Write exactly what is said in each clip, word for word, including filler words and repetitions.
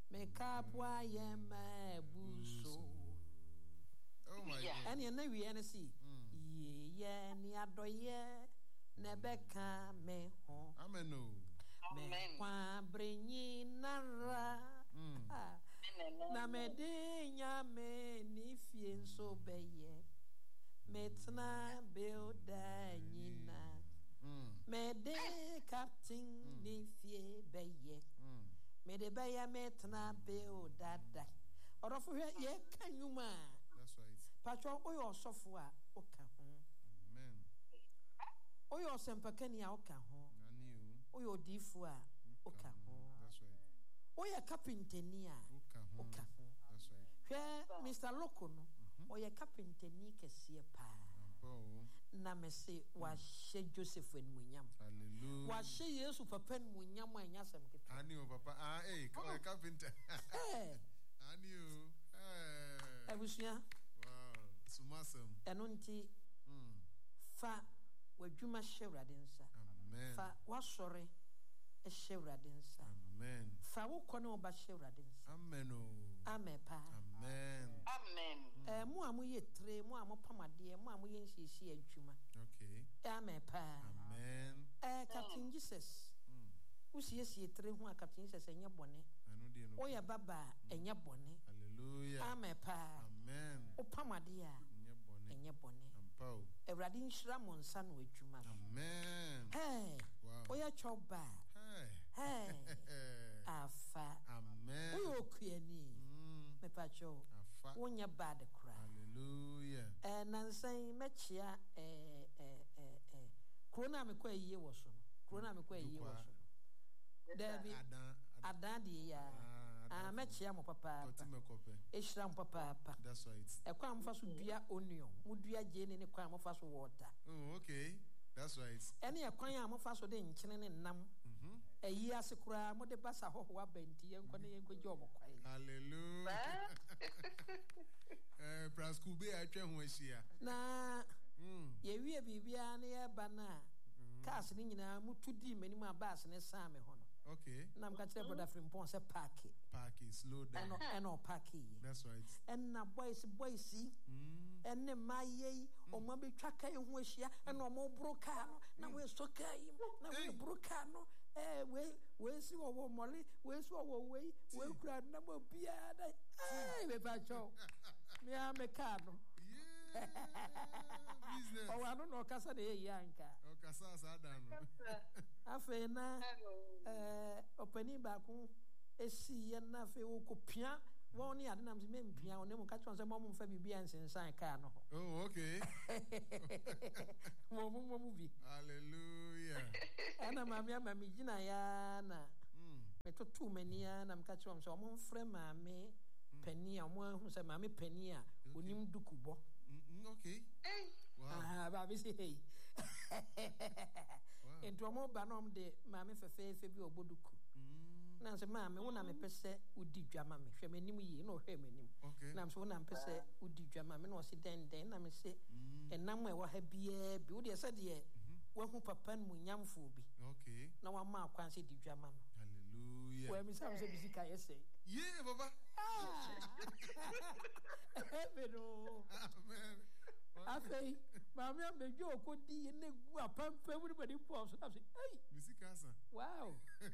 Mekabwa yema buso. Oh my God. And you know we and see. Ye ye ni adoye nebeka me ho. Amen. Me kwa brinyi nara. Na me de nyame ni fie nso beye. Metna builda nyina. Me de captain ni fie beye. Me de beye metna builda da. Orofo ye kanyuma. That's right. Patro oyo sofo a oka ho. Amen. Oyo sempakani a oka ho. Aniu. Oyo difu a oka ho. That's right. Oya carpenteni a oka ho. That's right. Hwe Mister Loko no. Oya carpenteni kese pa. Na me se wa hye Joseph enmunyam. Hallelujah. Wa hye Yesu papa enmunyam anya sem kete. Aniu papa. Ah eh, carpenter. Eh. Aniu. Eh. Abusia. Wow. Sumasem. Eno nti mm. Fa wadwuma hyewrade nsa. Amen. Fa wasore hyewrade nsa. Amen. Fa wo kone oba hyewrade nsa. Amen. Oh. Amen pa. Amen. Amen. Eh mo amu ye tre mo amu pamade mo amu ye nhyehyie adwuma. Okay. Amen pa. Amen. Eh Captain Jesus. Mm. Usiesie tre ho a Captain Jesus enye bone. Anu de no. Oya baba enye bone. Hallelujah. Amen pa. Amen. O pamade a enye bone. Enye bone. Ampao. Ewrade nhyira mo nsa no adwuma. Amen. Hey. Wow. Oya choba. Hey. Hey. Afa. Amen. Oyo kuani. Mm. Me pacho. Afa. Wonya bad cry. Hallelujah. Eh nansan mechia eh eh eh eh. Krona me kwa yiye wo so no. Krona me kwa yiye wo so no. Dabi adan de ya ah mechia mo papa e hira mo papa. That's right. E kwa mo fa so dua onion mo dua gene ne kwa mo fa so water. Oh okay, that's right. Ene e kwan a mo fa so de nkyene ne nam mhm e yi asekura mo de basa ho ho abanti en kwa ne en kwaji omo kwai. Hallelujah. Eh prasku be atwa ho ahia na mm ye wie bibia na ye ba na cars ni nyina mutudi manim abas ne same ho no. Okay. Na mka tell brother Frimpon say park it. Park it, slow down. And and park it. That's right. And na boys boys mm and ne maye o ma be twa kai ho ahia and o mo broka no na we so kai na we broka no eh we we si wo wo mole we si wo we we kura na mo bia da eh me pa cho me a me ka no business. Oh, I don't know. Kasa de yanka. Oh, kasa sa dano. Afe na eh opani ba ku esi ye na fe wo kopia won ni ade na me mpia won mu ka chon se mo mu fa bibia nsensan ka no. Oh, okay. Mo mo mo bi. Hallelujah. Ana mami amami gina ya na. Mm. Me to tu mani ya na mka chon se mo mfre maame pani a mo hu se maame pani a onim dukubo. Mm, okay. Hey. Wow. Ah, baby say hey. Wow. Ento mo ba no de maame fefefe bi oboduku. Mm. Na se maame wo na me pese udi dwama me. Hwe manim yi na hwe manim. Okay. Na so na pese udi dwama me na o se den den na me se enam e wa ha bia bi wo de se de wo hu papa mu nyamfo bi. Okay. Na wa ma akwan se di dwama no. Hallelujah. Wo mi sam se bi sika yese. Yeah, baba. Ah. Pero. Amen. Afei, maame amejo okodi ne gu apampa mu bani po so na say, "Hey, musika sa." Wow.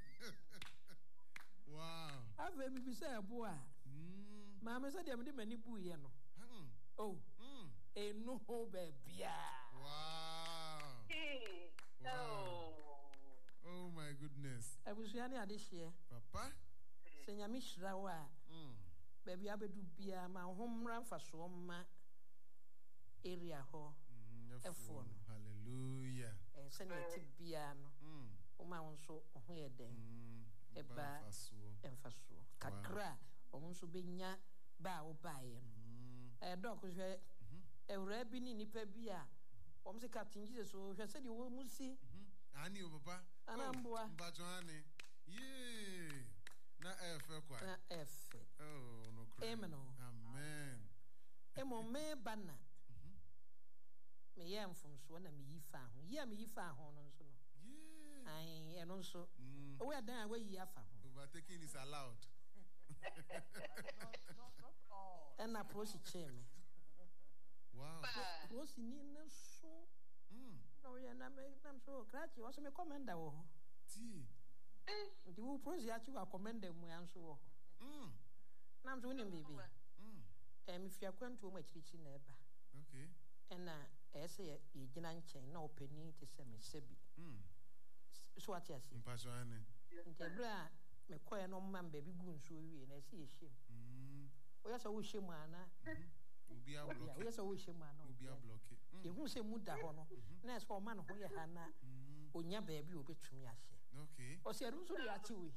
Wow. Afei mi bi say abo a. Mm. Maame say dem de mani bu ye no. Mm. Oh. Mm. Enu ho ba bia. Wow. Hey. Wow. Oh. Oh my goodness. Abusuya ne ade hye. Papa. Se nyame hira wa. Mm. Ba bia bedu bia ma homra mfaso ma area ho. Efo no. Hallelujah. Eh se ne tibia no. Mm. O ma wonso ho ye den. Eba emfaso. Kakra o wonso benya ba wo bae no. Eh dok hwe ewra bi ni nipa bi a o mse Captain Jesus so hwe se de wo musi. Ani o papa. Anamboa. Mbajo ani. Yeah. Na efe kwa. Na efe. Oh no cry. Amen. Amen. Emo me bana. Me ye mfumso na me yifa ho. Ye me yifa ho no nso no. Yeah. Ai eno nso. O we dan a we yi afa ho. Overtaking is allowed. And I prosi me. Wow. Prosi ni na so. Mm. No, yeah, na me na so cracky. Was me commander wo. Ti. Ndi wo prosi achi wa commander mu anso wo. Mm. Na so ni baby. Mm. Eh me fia kwantu mu achirichi na eba. Okay. And na ese ye ye gina nchen na opani te se me sebi. Mm. So what you see? Mpacho ane. Nti bra me koye no man baby gu nso wie na ese ye hye. Mm. Oya so wo hye mu ana. Obi a block. Oya so wo hye mu ana. Obi a block. Ye hu se mu da ho no. Na so o man ho ye ha na. Onya baby obetumi ahye. Okay. O se ru so ya chi we.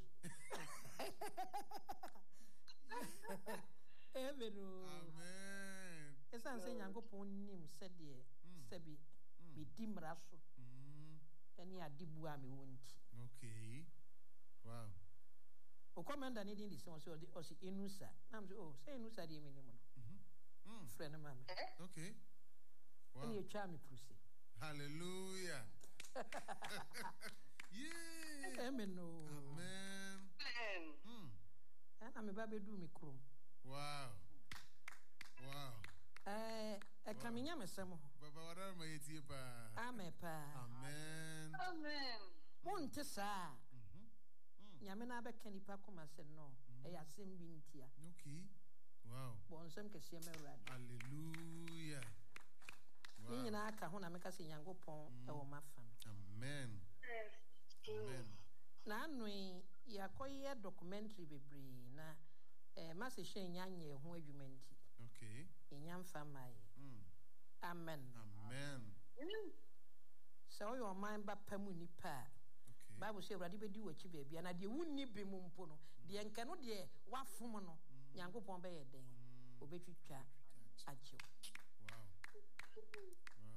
Amen. Amen. Esa nse Nyankopon nim se de sebi me di mraso. Mm. Eni adibu a me wonti. Okay. Wow. O commander ni din di se o se o se enusa. Na me oh se enusa di me ni mo no. Mhm. Mm. Friend na mama. Okay. Wow. Eni e twa me pruse. Hallelujah. Yeah. Amen no. Amen. Mm. Na me ba be du me krom. Wow. Wow. Eh e kaminya mesemo. Baba wada ma yetie pa. Amen pa. Amen. Amen. Wonte sa. Mhm. Mm. Nyame na be kanipa koma se no. E ya sem bi ntia. Okay. Wow. Bonsem kese me urade. Hallelujah. Ni nyina aka ho na meka se Nyankopon e wo mafa no. Amen. Amen. Na anoi yakoye documentary bebre na eh mase hye nyanye ho adwumanti. Okay. Enyamfa mai. Mm. Amen. Amen. So your mind ba pamu nipa. Okay. Bible say urade bedi wachi baabi na de wunni be mu mpo no de enka no de wafom no Nyankopon be ye den obetwitwa agye. Wow. Wow.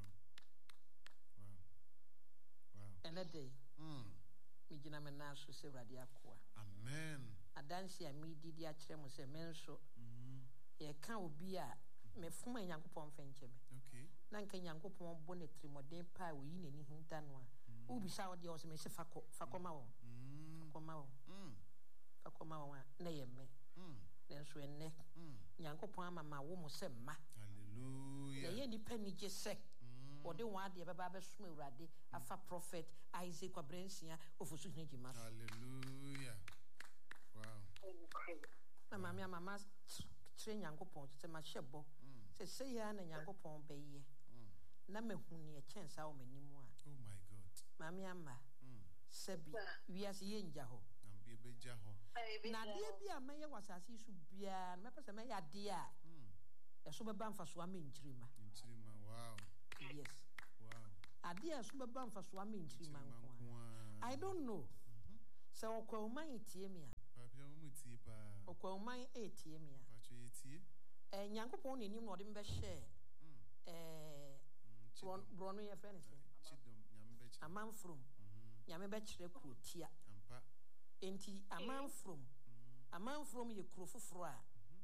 Wow. Wow. Enede Mm. mi gina me na so se urade akoa. Amen. Adansi a mi didi a kire mo se menso Mm. ye ka obi a me foma Nyankopon fenche me. Okay. Na nka Nyankopon bo ne trimoden pa wo yi nani hinta no a wo bisa wo de wo se me se fako fakoma wo Mm. fakoma wo Mm. fakoma wo na ye me Mm. nenso enne Mm. Nyankopon ama ma wo mo se ma Hallelujah. ye nipa ni je se o de wa de baba be soma urade afa prophet Isaac Kwabrensia ofosu hinagima. Hallelujah. Wow. Na mama mama tre Nyankopon se ma hyebo se se ya na Nyankopon be ye na mahuni e chensa o manimu a. Oh my God. Mama ama Mm. sebi wiase ye nja ho Am be beja ho. na de bia maye wasase su bia na mepese maye ade a Mm. eso beba mfaso ama nchirima. Nchirima. Wow. Yes, Wow. ade a so beba mfaso ama nchirima nko Nchirima. I don't know. Se okwa oman tie me a Papia mu tie pa. okwa oman e tie me a Pacho yetie. eh Nyankopon ne nim no de mbe hye Mm. eh Chidom. brono ye friend say Chidom nyame be chi. amanfrom nyame be kire krotia Ampa. enti amanfrom amanfrom ye kro foforo a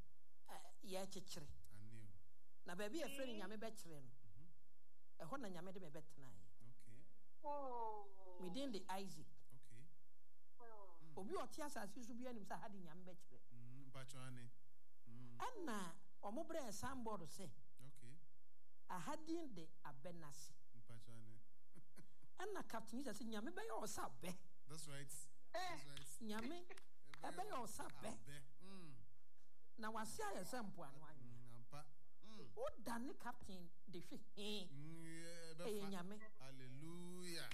ya kekere Aniu. na ba bia friend nyame be kire no eho na nyame de me betena ye Okay. Oh. within the Isaac Okay. obi oti asase su bia nim sa hade nyame be kire Mm. Pacho ane. Mm. ana omobra sambod se Okay. ahadin de abenase Pacho ane. ana captain Jesus nyame be yo sabe That's right. That's right. nyame ebe yo sabe Abe. Mm. na wase aye sampo anu anya Mm. Ampa. Mm. o dane captain de hwe he Mm. Yeah, be e fa. nyame Hallelujah.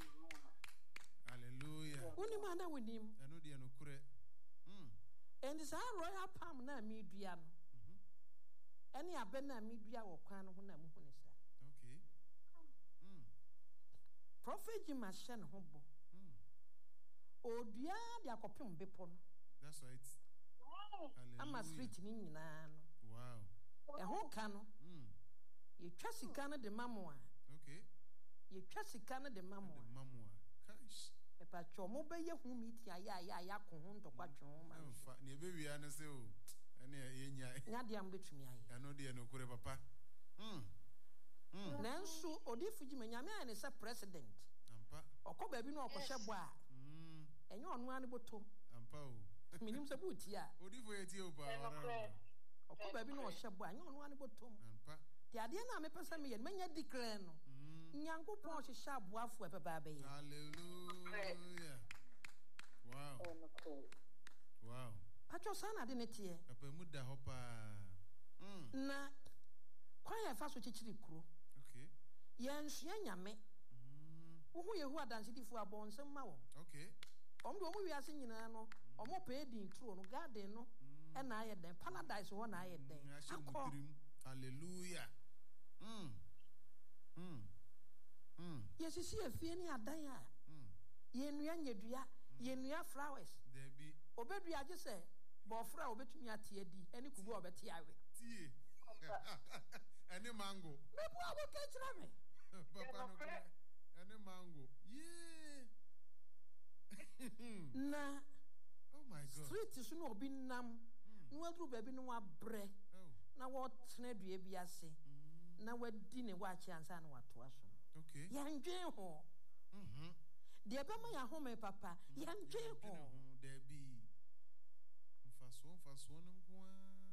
Hallelujah. woni ma na wonim Eno de no kure. Mm. and sa royal palm na mi dua no Mhm. ene abe na mi dua wo kwan no ho na mu hu ne sa Okay. Mm. prophet Jim ahye ne ho bo Mm. odua de akopem bepo no That's right. Hallelujah. ama street ni nyina no Wow. e ho ka no Mm. ye twa sika no de mamo a Okay. ye twa sika no de mamo The a mamwa. Kaish. e pa cho mo be ye hu mi ti aya aya aya ko ho ntokwa twon ma En fa ne be wia ne se o. Ene ye nya. nya de am betumi aye Eno de no kure papa. Mm. Mm. nanso odifu Jim nyame aye ne se president Ampa. okọ ba bi no okọ hye bo a Mm. enye onu an botom Ampa o. Minim se butia. Odifo eti opa. Okọ ba bi na ohye bo anya ono ani botom. Ampa. Ti ade na me pesa me ye menya declare no. Nyankopon hye hye aboafo epeba be ye. Hallelujah. Wow. Wow. Pacho sana de netie. Papa mu da hopa. Mm. Na kwa ya fa so chichiri kuro. Okay. Ye nsua nyame. Mm. Wo hu ye hu adanse difo abon nsem ma wo. Okay. Om do omo wiase nyina no, omo pe din tro no garden no e na aye den paradise ho na aye den. Akọ. Hallelujah. Mm. Mm. Mm. Yesisi afie ni adan a. Mm. Ye nua nyedua, ye nua flowers. There be Obedua age se bo fra obetumi ate adi eni kubu obete awe. Tie. Any mango. Me bu abo ke kira me. Papa no kra. Any mango. Yeah. Na. Oh my God. Street so no obi nam. No adru ba bi no abre. Na wo tena dua bi ase. Na wadi ne wa chi ansa na wato aso. Okay. Yandwen ho. Mhm. De ba ma ya ho me papa. Yandwen ho. There be mfaso mfaso no nko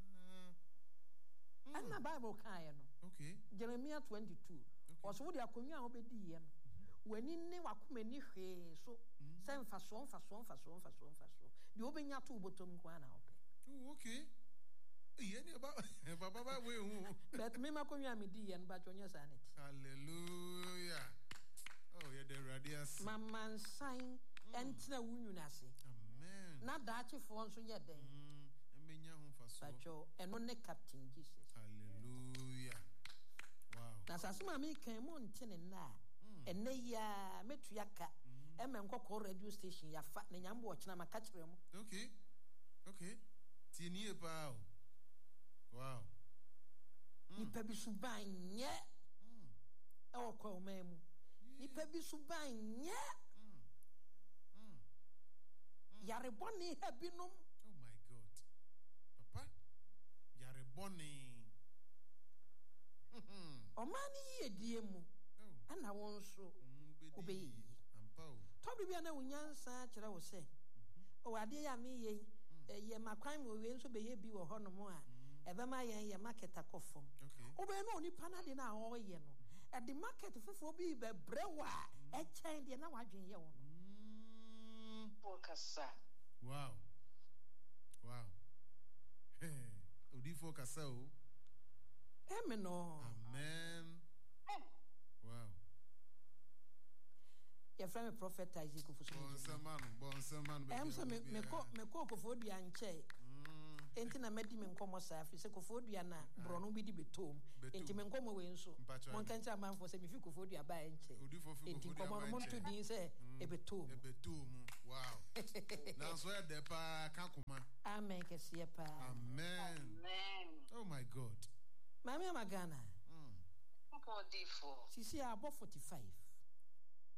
a. Anna Bible kan no. Okay. Jeremiah twenty-two. Oso wo de akonwa a obedi ye no. Wani ne wakoma ni hwe so. Se mfaso mfaso mfaso mfaso mfaso. De obenya to botom nko na ope. Oh, okay. Yeni ba baba ba we hu. But me makonwa me di ye no ba chonye sanity. Hallelujah. Oh, yeah, the radius. Mama nsan entina wunyu ase. Amen. Na daachefo nso ye den. Mm, emenya ho faso. Bacho eno ne Captain Jesus. Hallelujah. Wow. Na sasoma me kan mo ntene na. Enne ya metu aka. E me nkokọ radio station ya fa na nyambo ochina maka kire mu. Okay. Okay. Tieni e pa. Wow. Nipa bi suban nye. Mm. E okọ o memu. Nipa bi suban nye. Mm. Mm. Yareboni hebinum. Oh my God. Papa. Yareboni. Omani ye die mu. Ana won so obeyi. Ampa. Tobi bia na wunyansa kire wo se. O ade ya me ye ye makwan mo we nso be ye bi wo hono mo a. Ebe ma ye ye market akofom. Obe na onipa na de na ho ye no. E de market fofo bi be brewa e chen de na wadwen ye wo no. Focus. Wow. Wow. Hey, Odifo kasa o. Amen. Amen. Wow. Your friend prophet Isaac Kufuso. Bonsaman, bonsaman. Em so me me ko me ko Kofodua nche. Enti na medi me nkomo sa afi se Kofodua na brono bi di betom. Enti me nkomo we nso. Mon kan cha manfo se me fi Kofodua ba nche. Enti nkomo mon to din se e betom. E betom. Wow. Na so e de pa kankoma. Amen kese pa. Amen. Amen. Oh my God. Mami Magana. Mm. Sisi abo forty-five.